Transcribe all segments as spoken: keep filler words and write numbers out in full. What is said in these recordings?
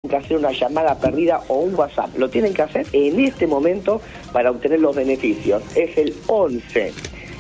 que hacer una llamada perdida o un WhatsApp. Lo tienen que hacer en este momento para obtener los beneficios. Es el once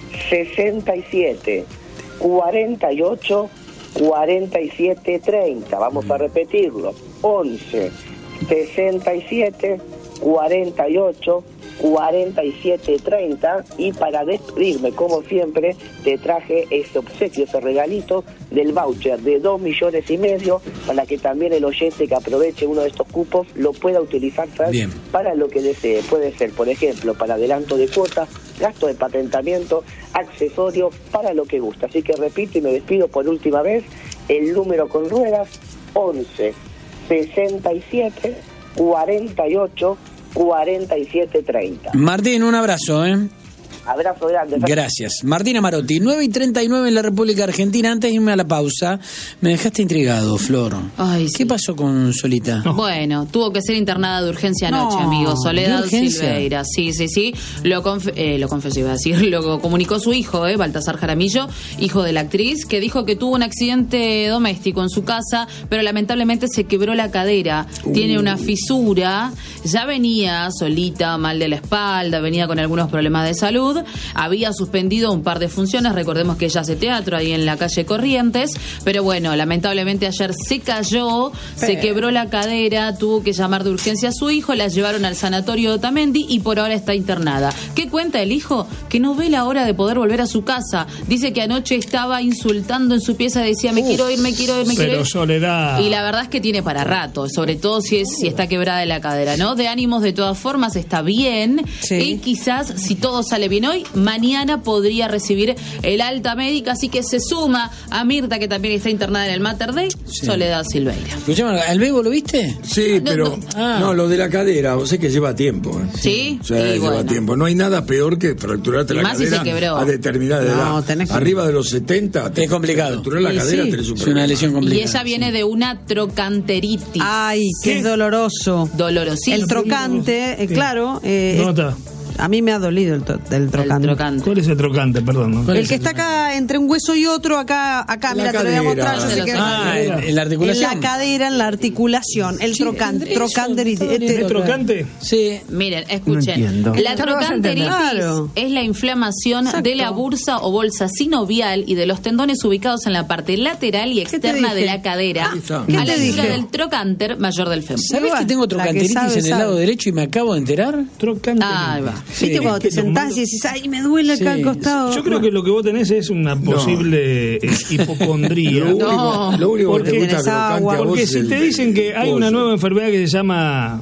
sesenta y siete cuarenta y ocho cuarenta y siete treinta. Vamos a repetirlo. once sesenta y siete cuarenta y ocho cuarenta y siete treinta. Y para despedirme, como siempre, te traje ese obsequio, ese regalito del voucher de dos millones y medio, para que también el oyente que aproveche uno de estos cupos lo pueda utilizar, ¿sabes? Para lo que desee. Puede ser, por ejemplo, para adelanto de cuotas, gasto de patentamiento, accesorios, para lo que gusta. Así que repito y me despido por última vez, el número con ruedas, once sesenta y siete cuarenta y ocho cuarenta y siete treinta. Martín, un abrazo, ¿eh? Abrazo grande. Gracias. Martina Marotti, nueve y treinta y nueve en la República Argentina. Antes de irme a la pausa, me dejaste intrigado, Flor. Ay, ¿Qué sí. pasó con Solita? No. Bueno, tuvo que ser internada de urgencia anoche, no, amigo. Soledad Silveira. Sí, sí, sí. Lo, conf- eh, lo confesó, iba a decir. Lo comunicó su hijo, eh, Baltasar Jaramillo, hijo de la actriz, que dijo que tuvo un accidente doméstico en su casa, pero lamentablemente se quebró la cadera. Uh. Tiene una fisura. Ya venía Solita mal de la espalda, venía con algunos problemas de salud. Había suspendido un par de funciones, recordemos que ella hace teatro ahí en la calle Corrientes, pero bueno, lamentablemente ayer se cayó, pero... se quebró la cadera, tuvo que llamar de urgencia a su hijo, la llevaron al sanatorio de Otamendi y por ahora está internada. ¿Qué cuenta el hijo? Que no ve la hora de poder volver a su casa. Dice que anoche estaba insultando en su pieza, decía me Uf, quiero ir, me quiero ir, me quiero ir. Pero Soledad. Y la verdad es que tiene para rato, sobre todo si es si está quebrada de la cadera, ¿no? De ánimos de todas formas está bien, sí. Y quizás si todo sale bien hoy, mañana podría recibir el alta médica, así que se suma a Mirta, que también está internada en el Mater Dei, sí. Soledad Silveira. Escuchame, ¿al Bebo lo viste? Sí, no, pero no, ah. no, lo de la cadera, o sea que lleva tiempo. ¿eh? Sí, o sea, sí, lleva bueno. tiempo. No hay nada peor que fracturarte la más cadera si se quebró. A determinada edad. No, que... Arriba de los setenta, es complicado. Fracturar la sí, cadera, sí. tenés un es una lesión complicada. Y ella viene sí. de una trocanteritis. Ay, qué ¿Qué? doloroso. Dolorosísimo. El trocante, eh, claro. Eh, Nota. A mí me ha dolido el, to- el, trocante. el trocante. ¿Cuál es el trocante? Perdón. ¿no? El que está acá entre un hueso y otro, acá, acá, la mira, cadera. te lo voy a mostrar. Yo sé que ah, en, en la articulación. En la cadera, en la articulación. El sí, trocante. Trocanteritis. ¿Es trocante? Sí. Miren, escuchen. No la trocanteritis claro. es la inflamación Exacto. de la bursa o bolsa sinovial y de los tendones ubicados en la parte lateral y externa de la cadera, ah, a la altura del trocánter mayor del fémur. ¿Sabés que tengo trocanteritis sabe, en el sabe. lado derecho y me acabo de enterar? Trocánter. Ah, va. Sí. ¿Viste cuando te sentás y decís, ay, me duele acá sí. al costado? Yo creo que lo que vos tenés es una posible no. hipocondría. Lo único, no. lo único porque, que te gusta agua, porque si te dicen que hay pollo. una nueva enfermedad que se llama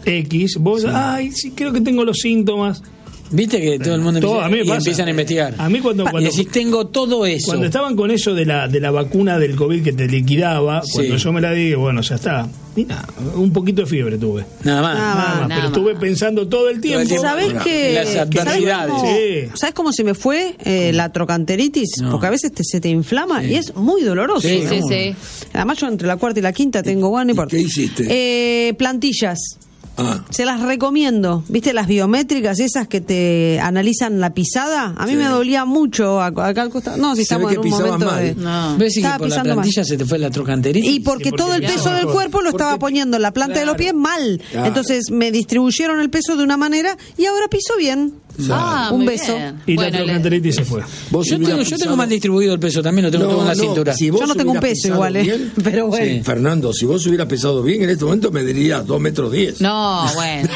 X, vos, sí. ay, sí, creo que tengo los síntomas. Viste que todo el mundo todo, empieza, a mí me y pasa. empiezan a investigar. A mí cuando, cuando y decís, tengo todo eso. Cuando estaban con eso de la de la vacuna del COVID que te liquidaba, sí. cuando yo me la di, bueno, ya está. Mira, un poquito de fiebre tuve. Nada más. Nada, Nada más, nada pero más. estuve pensando todo el tiempo. ¿Sabés Bueno, que las adversidades. ¿sabés cómo, sí. ¿sabés cómo se me fue eh, la trocanteritis? No. Porque a veces te, se te inflama sí. y es muy doloroso. Sí, ¿no? sí, sí. Además yo entre la cuarta y la quinta tengo, bueno, no importa. ¿Qué hiciste? Eh, plantillas. Ah. Se las recomiendo. ¿Viste las biométricas esas que te analizan la pisada? A mí sí. me dolía mucho acá, acá al costado. No, si Se estamos ve en que un pisabas momento mal. de... No. ¿Ves que Estaba por la pisando plantilla mal. se te fue la trocanteritis? Y porque, Sí, porque todo el peso del cuerpo lo estaba poniendo en la planta Claro. de los pies mal. Claro. Entonces me distribuyeron el peso de una manera y ahora piso bien. Ah, Un muy beso. bien. Y Bueno, la le- trocanteritis se fue. Vos Yo hubieras tengo, yo tengo pisado- mal distribuido el peso también, lo tengo No, todo en la no, cintura. si vos Yo no tengo un hubieras peso pisado igual, ¿eh? bien, Pero bueno. sí, Fernando, si vos hubieras pesado bien, en este momento me dirías dos metros diez. No, bueno.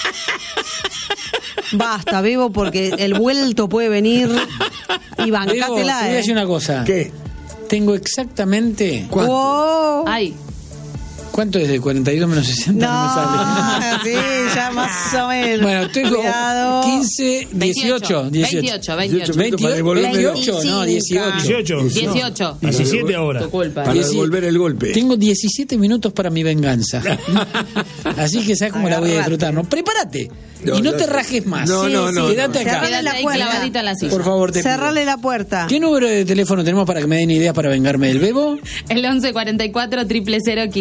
Basta, Bebo, porque el vuelto puede venir y Digo, te bancátela, voy a ¿eh? decir una cosa. ¿Qué? Tengo exactamente... ¿Cuánto? Oh. Ay, ¿Cuánto es de cuarenta y dos menos sesenta? No, me sale. No, sí, ya más o menos. Bueno, estoy como Cuidado. quince, dieciocho, dieciocho. veintiocho, veintiocho. Para devolverme- veintiocho, no, dieciocho. dieciocho. dieciocho. diecisiete ahora. Tu culpa. Para Dieci- devolver el golpe. Tengo diecisiete minutos para mi venganza. Así que sabes cómo la voy a disfrutar, ¿no? Prepárate. No, y no no, te rajes más. no, Sí, no, sí, no, quédate no. acá. Cerrale Quédate la ahí puerta. clavadita en la silla. Por favor, te pido. Cerrale la puerta. ¿Qué número de teléfono tenemos para que me den ideas para vengarme del Bebo? El once cuarenta y cuatro, cero cero cero, quinientos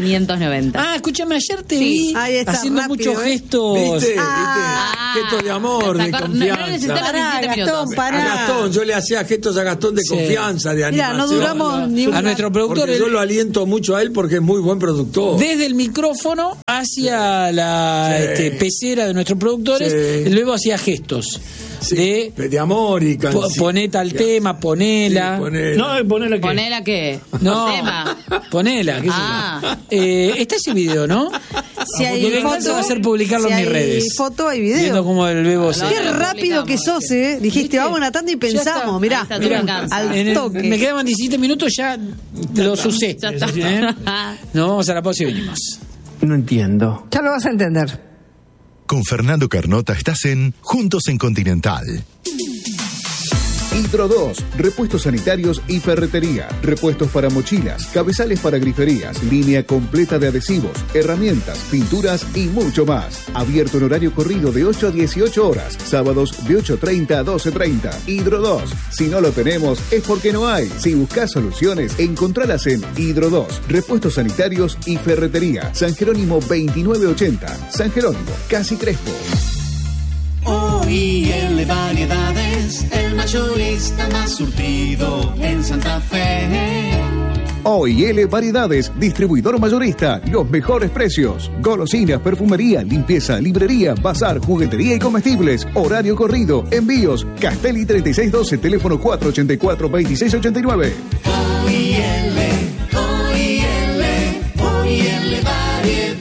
noventa. Ah, escúchame, ayer te Sí. vi Ahí está, haciendo rápido, muchos ¿eh? gestos. ¿Viste? Ah. ¿Viste? Gestos de amor, de Sacó- no- confianza. no necesita los Pará, diecisiete Gastón, minutos. pará. A Gastón, yo le hacía gestos a Gastón de Sí. confianza, de Mira, animación. no duramos ni A una... nuestro productor, Porque el- yo lo aliento mucho a él porque es muy buen productor. desde el micrófono hacia la Sí. este, pecera de nuestros productores, Sí. luego hacía gestos Sí, de de amor y po- canción. poné tal tema, ponela. Sí, ponela. No, ponele que. ¿Ponela qué? No, Tema. ponela. qué sé yo. Ah. Eh, está ese video, ¿no? Si hay Mi venganza foto, va a ser publicarlo si en mis hay redes. foto, hay Viendo video. cómo el bebo No, se... no, Qué lo rápido que publicamos. sos, ¿eh? Dijiste, ¿Viste? vamos una tanda y Ya está. pensamos, mirá, Ahí está tu mirá, venganza. al En el- toque. me quedaban diecisiete minutos, ya lo sucé. Ya está. ¿Eh? No, vamos a la pausa y venimos. No entiendo. Ya lo vas a entender. Con Fernando Carnota estás en Juntos en Continental. Hidro dos, repuestos sanitarios y ferretería, repuestos para mochilas, cabezales para griferías, línea completa de adhesivos, herramientas, pinturas y mucho más. Abierto en horario corrido de ocho a dieciocho horas, sábados de ocho treinta a doce treinta. Hidro dos, si no lo tenemos es porque no hay. Si buscas soluciones, encontralas en Hidro dos, repuestos sanitarios y ferretería. San Jerónimo veintinueve ochenta, San Jerónimo, Casi Crespo. O I L Variedades, el mayorista más surtido en Santa Fe. O I L Variedades, distribuidor mayorista, los mejores precios. Golosinas, perfumería, limpieza, librería, bazar, juguetería y comestibles. Horario corrido, envíos. Castelli treinta y seis doce, teléfono cuatro ochenta y cuatro, veintiséis ochenta y nueve. O I L, O I L, O I L Variedades.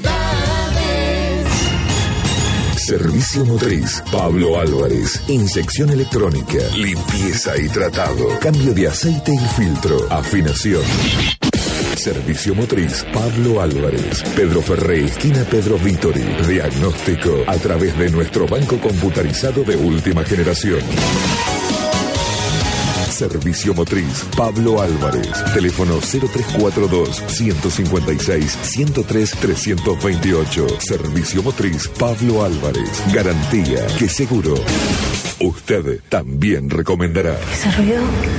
Servicio motriz, Pablo Álvarez. Inyección electrónica, limpieza y tratado. Cambio de aceite y filtro. Afinación. Servicio motriz, Pablo Álvarez. Pedro Ferré, esquina Pedro Vítori. Diagnóstico a través de nuestro banco computarizado de última generación. Servicio motriz, Pablo Álvarez. Teléfono cero tres cuatro dos, ciento cincuenta y seis, ciento tres, trescientos veintiocho. Servicio motriz, Pablo Álvarez. Garantía que seguro usted también recomendará. ¿Ese ruido?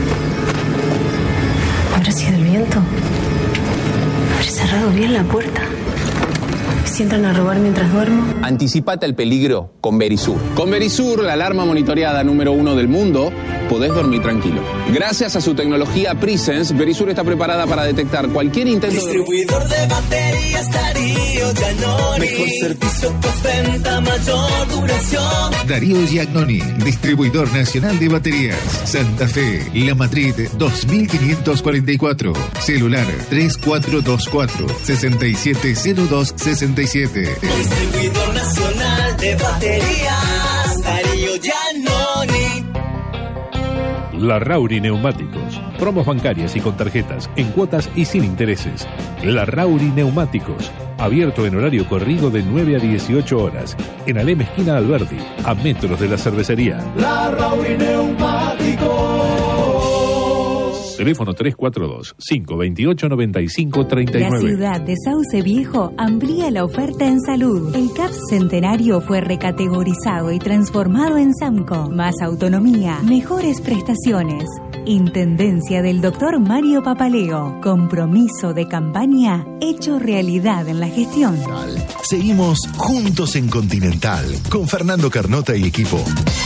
¿Habrá sido el viento? ¿Habré cerrado bien la puerta? ¿Si entran a robar mientras duermo? Anticipate al peligro con Verisur. Con Verisur, la alarma monitoreada número uno del mundo, podés dormir tranquilo. Gracias a su tecnología Presence, Verisur está preparada para detectar cualquier intento Distribuidor de baterías Darío Giannoni. Mejor servicio, postventa, mayor duración. Darío Giannoni, distribuidor nacional de baterías. Santa Fe, La Madrid dos mil quinientos cuarenta y cuatro. Celular tres cuatro dos cuatro, seis siete cero dos seis siete. Distribuidor nacional de baterías Darío Giannoni. Larrauri Neumáticos. Promos bancarias y con tarjetas, en cuotas y sin intereses. Larrauri Neumáticos. Abierto en horario corrido de nueve a dieciocho horas. En Alem esquina Alberdi, a metros de la cervecería. Larrauri Neumáticos. Teléfono tres cuatro dos, cinco dos ocho, nueve cinco tres La nueve. ciudad de Sauce Viejo amplía la oferta en salud. El C A P Centenario fue recategorizado y transformado en SAMCO. Más autonomía, mejores prestaciones. Intendencia del doctor Mario Papaleo. Compromiso de campaña hecho realidad en la gestión. Seguimos Juntos en Continental con Fernando Carnota y equipo.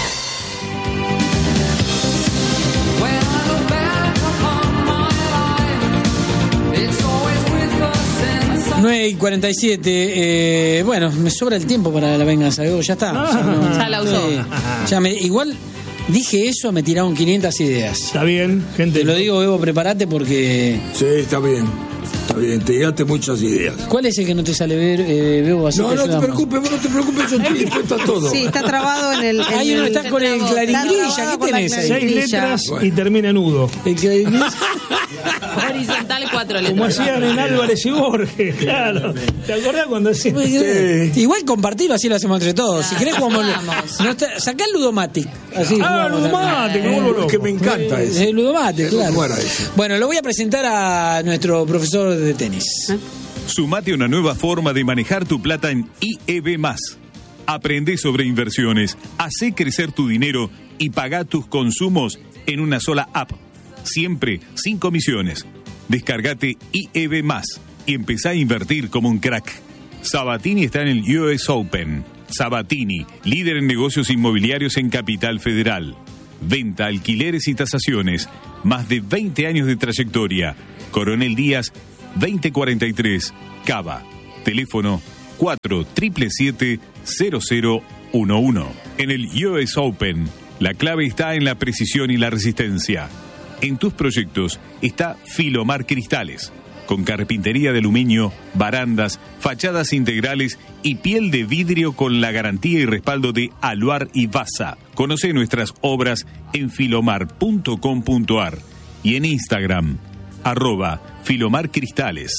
nueve y cuarenta y siete, eh, bueno, me sobra el tiempo para la venganza, Bebo, ya está. Ah, ya, no- ya la usó. sí. Ya me- igual dije eso, me tiraron quinientas ideas. Está bien, gente. Te lo digo, Bebo, prepárate porque... Sí, está bien. Está bien, te llegaste muchas ideas. ¿Cuál es el que no te sale ver, eh, Bebo? Así No, te no te ayudamos. preocupes, vos no te preocupes, yo estoy dispuesto a todo. Sí, está trabado en el... en Hay uno el- que está con el Está claringrilla, trabado ¿qué con la tenés ahí? Seis claringrilla. letras Bueno. y termina en nudo. El claringrilla. Horizontal, cuatro letras. Como hacían en Álvarez y Borges, claro. ¿Te acordás cuando hacían? Sí. Igual compartirlo, así lo hacemos entre todos. Si querés jugamos... Vamos. No está- sacá el Ludomatic. Así Ah, jugamos Ludomatic, también. me vuelvo Es loco. que me encanta eso. El Ludomatic, claro. ¿Cómo era eso? Bueno, lo voy a presentar a nuestro profesor de tenis. Sumate a una nueva forma de manejar tu plata en I E B más. Aprende sobre inversiones, hacé crecer tu dinero y pagá tus consumos en una sola app. Siempre sin comisiones. Descargate I E B más y empezá a invertir como un crack. Sabatini está en el U S Open. Sabatini, líder en negocios inmobiliarios en Capital Federal. Venta, alquileres y tasaciones. Más de veinte años de trayectoria. Coronel Díaz, veinte cuarenta y tres, Cava. Teléfono cuatro siete siete siete cero cero uno uno. En el U S Open, la clave está en la precisión y la resistencia. En tus proyectos está Filomar Cristales, con carpintería de aluminio, barandas, fachadas integrales y piel de vidrio con la garantía y respaldo de Aluar y Basa. Conoce nuestras obras en filomar punto com punto ar y en Instagram, arroba Filomar Cristales.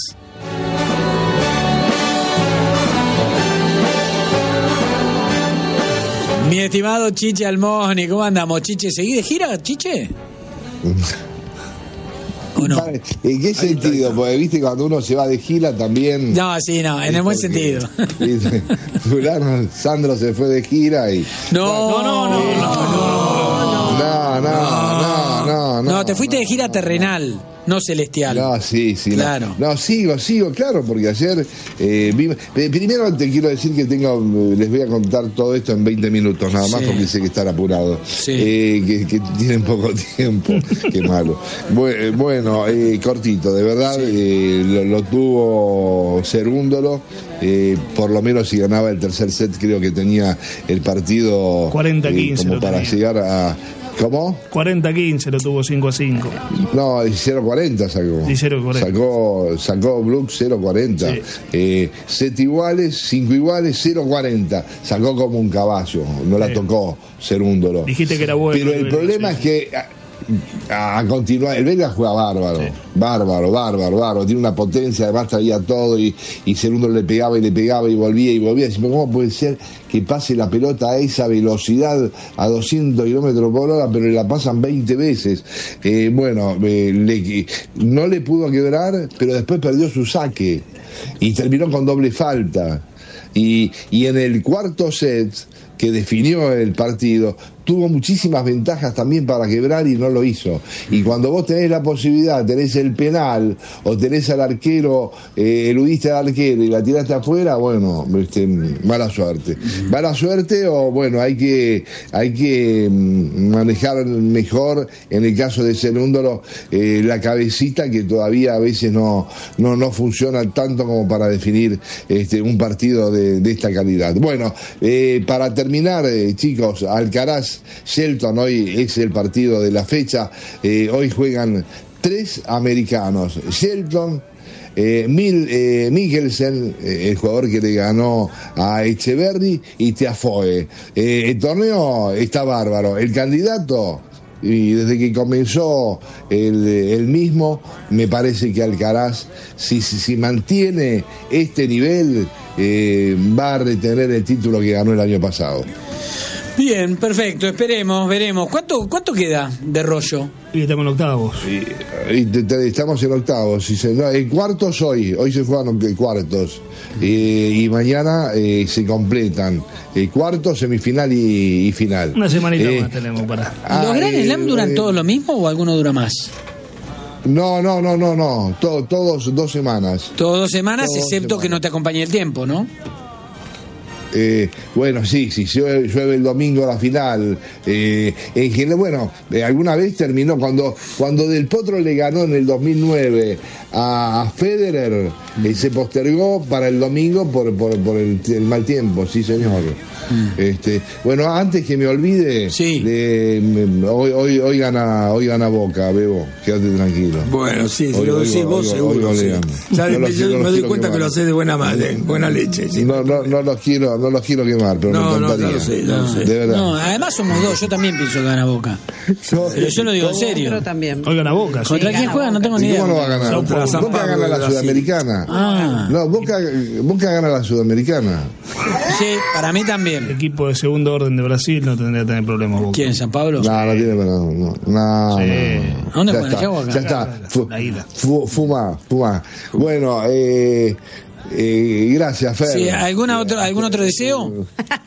Mi estimado Chiche Almoni, ¿cómo andamos, Chiche? ¿Seguí de gira, Chiche? ¿O no? ¿En qué sentido? Porque viste cuando uno se va de gira también. No, sí, no, en el buen sentido. Fulano, Sandro se fue de gira y. No, no, no, no, no, no, no, no, no, no, te fuiste de gira terrenal, no celestial. No, sí, sí. Claro. No, no sigo, sigo, claro, porque ayer. Eh, vi, primero te quiero decir que tengo, les voy a contar todo esto en veinte minutos, nada más, sí, porque sé que están apurados. Sí. Eh, que, que tienen poco tiempo. Qué malo. Bueno, eh, cortito, de verdad, sí. eh, lo, lo tuvo Cerúndolo. Eh, por lo menos si ganaba el tercer set, creo que tenía el partido cuarenta a quince, eh, como para tenía. llegar a. ¿Cómo? cuarenta a quince lo tuvo cinco a cinco. No, cero cuarenta sacó. Sí, cero cuarenta. Sacó, sacó Brooks cero cuarenta. Sí. Eh, set iguales, cinco iguales, cero cuarenta. Sacó como un caballo. No sí. la tocó Cerúndolo. Dijiste que era bueno. Pero el problema sí. es que a, a continuar, el belga juega bárbaro. Sí. Bárbaro, bárbaro, bárbaro. Tiene una potencia, además traía todo y, y Cerúndolo le pegaba y le pegaba y volvía y volvía. Decime, ¿cómo puede ser que pase la pelota a esa velocidad a doscientos kilómetros por hora, pero la pasan veinte veces? Eh, bueno, eh, le, no le pudo quebrar, pero después perdió su saque y terminó con doble falta. Y, y en el cuarto set, que definió el partido, tuvo muchísimas ventajas también para quebrar y no lo hizo. Y cuando vos tenés la posibilidad, tenés el penal o tenés al arquero, eh, eludiste al arquero y la tiraste afuera, bueno, este, mala suerte. Mala suerte o bueno, hay que hay que manejar mejor, en el caso de Cerúndolo, eh, la cabecita, que todavía a veces no, no, no funciona tanto como para definir este, un partido de, de esta calidad. Bueno, eh, para terminar, eh, chicos, Alcaraz Shelton, hoy es el partido de la fecha. Eh, hoy juegan tres americanos: Shelton, eh, Mil, eh, Mikkelsen, eh, el jugador que le ganó a Echeverry, y Tiafoe. Eh, el torneo está bárbaro. El candidato, y desde que comenzó el, el mismo, me parece que Alcaraz, si, si, si mantiene este nivel, eh, va a retener el título que ganó el año pasado. Bien, perfecto, esperemos, veremos. ¿Cuánto cuánto queda de rollo? Y estamos en octavos. Y, y te, te, estamos en octavos. Y se, no, en cuartos hoy, hoy se juegan cuartos. Eh, y mañana eh, se completan eh, cuartos, semifinal y, y final. Una semanita eh, más tenemos para. ¿Los Grand Slam duran eh, todos lo mismo o alguno dura más? No, no, no, no, no. Todo, todos dos semanas. Todos dos semanas, todos dos excepto semanas. Que no te acompañe el tiempo, ¿no? Eh, bueno, sí, sí, llueve, llueve el domingo a la final. Eh, en general, bueno, eh, alguna vez terminó cuando cuando Del Potro le ganó en el dos mil nueve a, a Federer, eh, se postergó para el domingo por, por, por el, el mal tiempo, sí, señor. Mm. Este, bueno, antes que me olvide, sí. de, me, hoy, hoy, hoy gana, hoy gana Boca, Bebo, quédate tranquilo. Bueno, sí, si hoy, lo decís vos, hoy, seguro. hoy, Sí. no me, los, yo no me doy quemar. cuenta que lo haces de buena madre, buena leche. Sí. No, no, no los quiero, no los quiero quemar, pero no, me encantaría. No, no, sé, no, sé. De verdad. No, además somos dos, yo también pienso que gana Boca. Yo, pero yo lo digo en serio. Yo también. Hoy gana Boca. Sí. ¿Contra quién juega? No tengo ni idea. ¿Cómo no va a ganar? Boca, Boca gana la Sudamericana. Ah. No, Boca, Boca gana la Sudamericana. Sí, para mí también. El equipo de segundo orden de Brasil no tendría que tener problemas. Boca. ¿Quién? ¿San Pablo? No, no tiene problema. No, no, sí. no. ¿A dónde ya juega? está, Boca? ya está. Fu, fu, fuma, fuma. Bueno, eh, Eh, gracias, Fer. Sí, ¿alguna otro, ¿Algún otro deseo?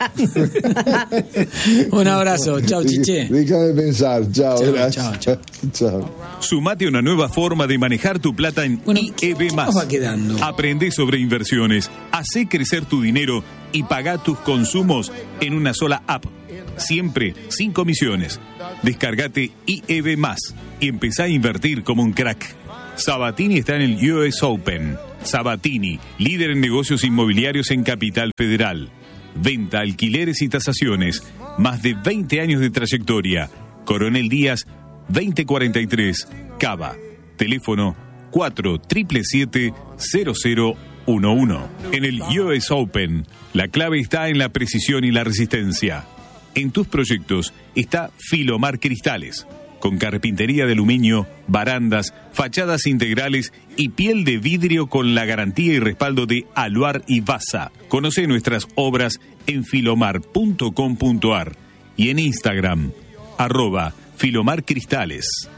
Un abrazo. Chao, Chiche. Déjame pensar. Chao, chao, gracias. Chao, chao. Sumate a una nueva forma de manejar tu plata en bueno, I E B más. ¿Qué nos va quedando? Aprende sobre inversiones, hacé crecer tu dinero y pagá tus consumos en una sola app. Siempre sin comisiones. Descargate I E B más y empezá a invertir como un crack. Sabatini está en el U S Open. Sabatini, líder en negocios inmobiliarios en Capital Federal. Venta, alquileres y tasaciones. Más de veinte años de trayectoria. Coronel Díaz, veinte cuarenta y tres, Cava. Teléfono cuatro siete siete siete cero cero uno uno. En el U S Open, la clave está en la precisión y la resistencia. En tus proyectos está Filomar Cristales, con carpintería de aluminio, barandas, fachadas integrales y piel de vidrio con la garantía y respaldo de Aluar y Basa. Conoce nuestras obras en filomar punto com punto ar y en Instagram, arroba Filomar Cristales.